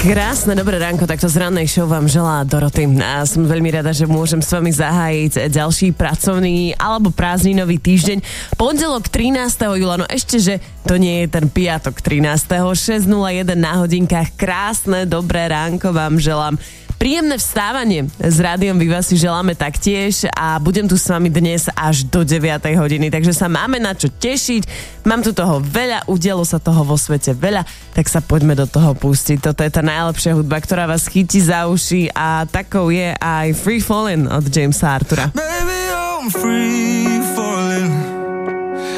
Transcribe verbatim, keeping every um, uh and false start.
Krásne, dobré ránko, takto z rannej show vám želá Doroty. A som veľmi rada, že môžem s vami zahájiť ďalší pracovný alebo prázdninový týždeň. Pondelok trinásteho júla, no ešte, že to nie je ten piatok trinásteho šesť nula jeden na hodinkách. Krásne, dobré ránko vám želám. Príjemné vstávanie s Rádiom Viva si želáme taktiež a budem tu s vami dnes až do deviatej hodiny, takže sa máme na čo tešiť. Mám tu toho veľa, udialo sa toho vo svete veľa, tak sa poďme do toho pustiť. Toto je tá najlepšia hudba, ktorá vás chytí za uši a takou je aj Free Fallin' od Jamesa Artura. Baby, I'm free falling.